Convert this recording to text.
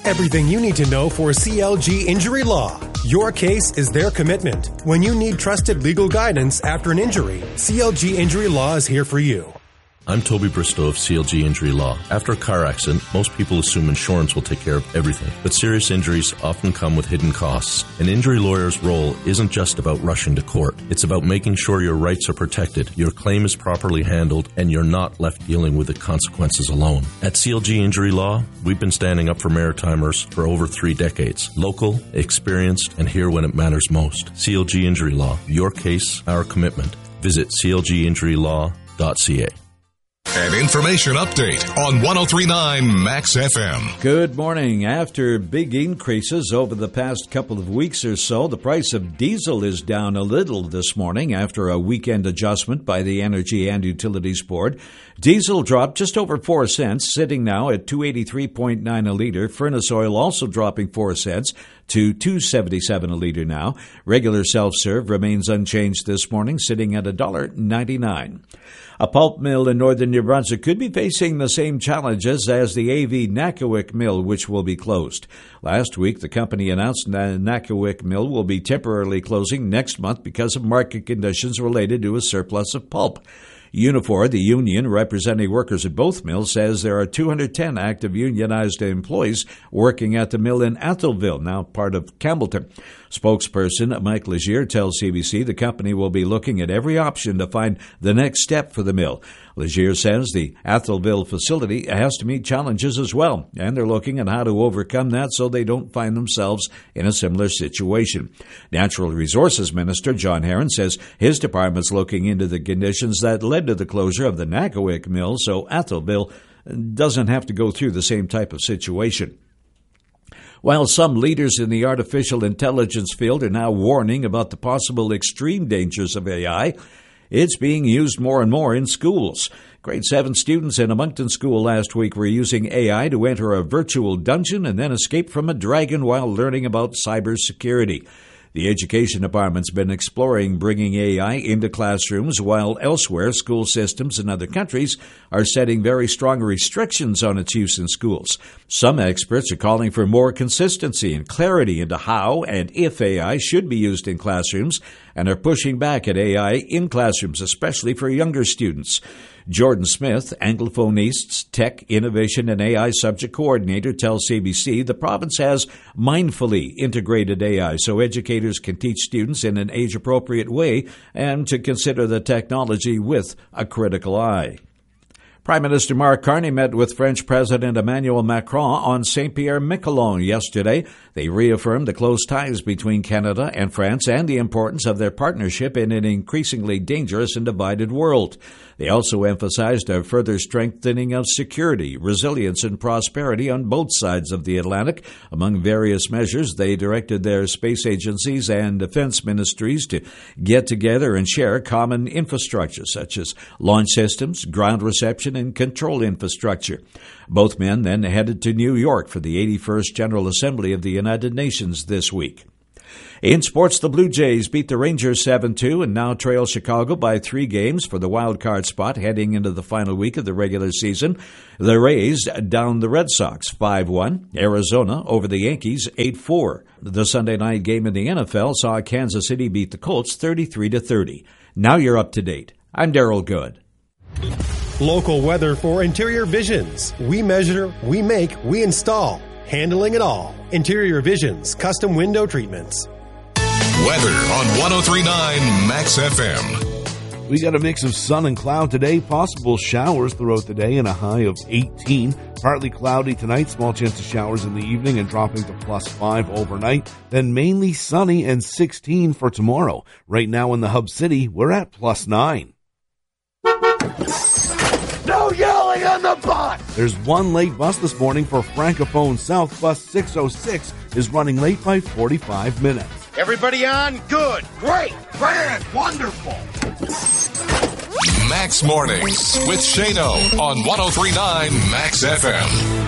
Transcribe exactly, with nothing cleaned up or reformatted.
Everything you need to know for C L G Injury Law. Your case is their commitment. When you need trusted legal guidance after an injury, C L G Injury Law is here for you. I'm Toby Bristow of C L G Injury Law. After a car accident, most people assume insurance will take care of everything. But serious injuries often come with hidden costs. An injury lawyer's role isn't just about rushing to court. It's about making sure your rights are protected, your claim is properly handled, and you're not left dealing with the consequences alone. At C L G Injury Law, we've been standing up for Maritimers for over three decades. Local, experienced, and here when it matters most. C L G Injury Law. Your case, our commitment. Visit c l g injury law dot c a. An information update on one oh three point nine Max F M. Good morning. After big increases over the past couple of weeks or so, the price of diesel is down a little this morning after a weekend adjustment by the Energy and Utilities Board. Diesel dropped just over four cents, sitting now at two eighty-three point nine a liter. Furnace oil also dropping four cents to two seventy-seven a liter now. Regular self-serve remains unchanged this morning, sitting at one dollar ninety-nine. A pulp mill in northern New Brunswick could be facing the same challenges as the A V Nakawik mill, which will be closed. Last week, the company announced the Nakawik mill will be temporarily closing next month because of market conditions related to a surplus of pulp. Unifor, the union representing workers at both mills, says there are two hundred ten active unionized employees working at the mill in Atholville, now part of Campbellton. Spokesperson Mike Legier tells C B C the company will be looking at every option to find the next step for the mill. Legier says the Atholville facility has to meet challenges as well, and they're looking at how to overcome that so they don't find themselves in a similar situation. Natural Resources Minister John Herron says his department's looking into the conditions that led to the closure of the Nakawik mill so Atholville doesn't have to go through the same type of situation. While some leaders in the artificial intelligence field are now warning about the possible extreme dangers of A I, it's being used more and more in schools. Grade seven students in a Moncton school last week were using A I to enter a virtual dungeon and then escape from a dragon while learning about cybersecurity. The Education Department's been exploring bringing A I into classrooms, while elsewhere school systems in other countries are setting very strong restrictions on its use in schools. Some experts are calling for more consistency and clarity into how and if A I should be used in classrooms and are pushing back at A I in classrooms, especially for younger students. Jordan Smith, Anglophone East's Tech, Innovation and A I Subject Coordinator, tells C B C the province has mindfully integrated A I so educators can teach students in an age-appropriate way and to consider the technology with a critical eye. Prime Minister Mark Carney met with French President Emmanuel Macron on Saint Pierre-Miquelon yesterday. They reaffirmed the close ties between Canada and France and the importance of their partnership in an increasingly dangerous and divided world. They also emphasized a further strengthening of security, resilience, and prosperity on both sides of the Atlantic. Among various measures, they directed their space agencies and defense ministries to get together and share common infrastructure, such as launch systems, ground reception, and control infrastructure. Both men then headed to New York for the eighty-first General Assembly of the United Nations this week. In sports, the Blue Jays beat the Rangers seven two and now trail Chicago by three games for the wild card spot heading into the final week of the regular season. The Rays down the Red Sox five one. Arizona over the Yankees eight four. The Sunday night game in the N F L saw Kansas City beat the Colts thirty-three to thirty. Now you're up to date. I'm Daryl Good. Local weather for Interior Visions. We measure, we make, we install. Handling it all. Interior Visions, custom window treatments. Weather on one oh three point nine Max F M. We got a mix of sun and cloud today, possible showers throughout the day and a high of eighteen. Partly cloudy tonight, small chance of showers in the evening and dropping to plus five overnight. Then mainly sunny and sixteen for tomorrow. Right now in the Hub City, we're at plus nine. No yelling on the bus! There's one late bus this morning for Francophone South. Bus six oh six is running late by forty-five minutes. Everybody on? Good. Great. Grand. Wonderful. Max Mornings with Shano on one oh three point nine Max F M.